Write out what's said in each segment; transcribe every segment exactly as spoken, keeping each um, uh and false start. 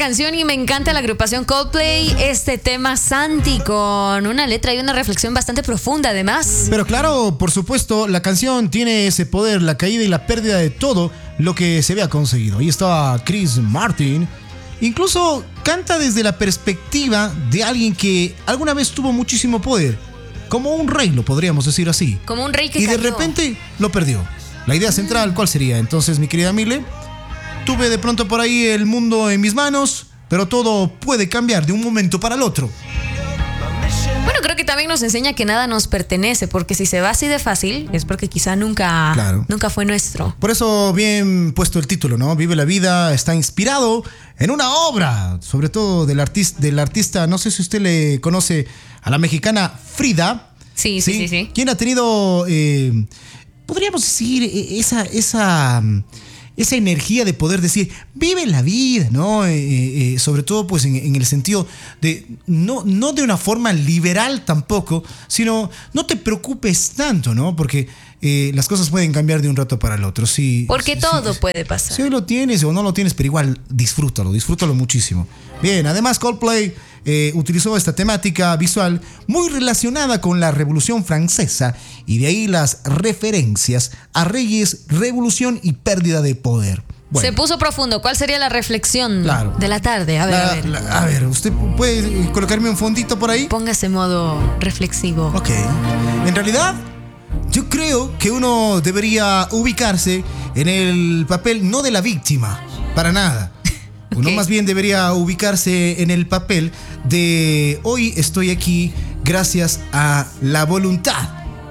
canción y me encanta la agrupación Coldplay. Este tema Santi con una letra y una reflexión bastante profunda además. Pero claro, por supuesto, la canción tiene ese poder, la caída y la pérdida de todo lo que se había conseguido. Ahí está Chris Martin. Incluso canta desde la perspectiva de alguien que alguna vez tuvo muchísimo poder. Como un rey, lo podríamos decir así. Como un rey que Y de cayó. repente lo perdió. La idea central, ¿cuál sería? Entonces, mi querida Mile, tuve de pronto por ahí el mundo en mis manos, pero todo puede cambiar de un momento para el otro. Bueno, creo que también nos enseña que nada nos pertenece, porque si se va así de fácil es porque quizá nunca, Claro. nunca fue nuestro. Por eso bien puesto el título, ¿no? Vive la vida, está inspirado en una obra, sobre todo del artista, del artista, no sé si usted le conoce a la mexicana Frida. Sí, sí, sí, sí. Quien ha tenido, eh, podríamos decir, eh, esa, esa, esa energía de poder decir, vive la vida, ¿no? Eh, eh, sobre todo, pues, en, en el sentido de, no, no de una forma liberal tampoco, sino no te preocupes tanto, ¿no? Porque eh, las cosas pueden cambiar de un rato para el otro. Sí, Porque sí, todo sí, puede pasar. Si hoy lo tienes o no lo tienes, pero igual disfrútalo, disfrútalo muchísimo. Bien, además Coldplay eh, utilizó esta temática visual muy relacionada con la Revolución Francesa y de ahí las referencias a reyes, revolución y pérdida de poder. Bueno, Se puso profundo. ¿Cuál sería la reflexión Claro. de la tarde? A ver, la- a ver. la- a ver, ¿usted puede colocarme un fondito por ahí? Póngase modo reflexivo. Ok. En realidad, yo creo que uno debería ubicarse en el papel no de la víctima, para nada. Uno Ok. más bien debería ubicarse en el papel de hoy estoy aquí gracias a la voluntad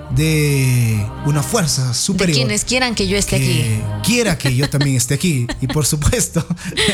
de una fuerza De superior. quienes quieran que yo esté aquí. Que quiera que yo también esté aquí. Y por supuesto,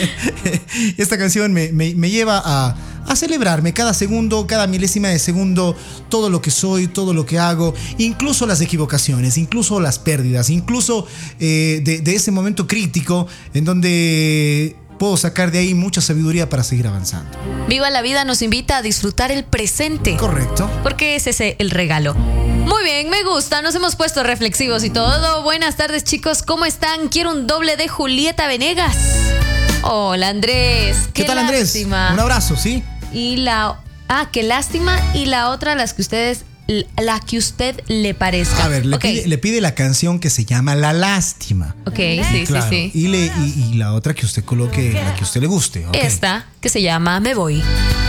esta canción me, me- me lleva a, a celebrarme cada segundo, cada milésima de segundo, todo lo que soy, todo lo que hago, incluso las equivocaciones, incluso las pérdidas, incluso eh, de, de ese momento crítico en donde puedo sacar de ahí mucha sabiduría para seguir avanzando. Viva la vida nos invita a disfrutar el presente. Correcto. Porque es ese el regalo. Muy bien, me gusta, nos hemos puesto reflexivos y todo. Buenas tardes, chicos, ¿cómo están? Quiero un doble de Julieta Venegas. Hola, Andrés. ¿Qué, tal, Andrés? lástima. Un abrazo, ¿sí? Y la ah, qué lástima. Y la otra, las que ustedes, la que usted le parezca. A ver, le, Ok. pide, le pide la canción que se llama La Lástima. Ok, sí, Claro, sí, sí. Y, le, y, y la otra que usted coloque, la que a usted le guste. ¿ok? Esta, que se llama Me Voy.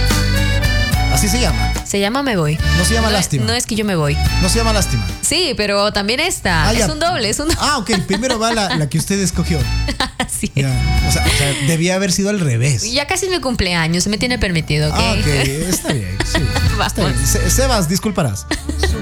Así se llama. Se llama Me Voy. No se llama No es- Lástima. No es que yo me voy. No se llama Lástima. Sí, pero también esta. Ah, es ya. un doble, es un doble. Ah, ok. Primero va la, la que usted escogió. Así. Ya. O, sea, o sea, debía haber sido al revés. Ya casi mi cumpleaños, se me tiene permitido, ¿ok? Ah, ok. Está bien. Sí. Está Vamos. bien. Se- Sebas, disculparás.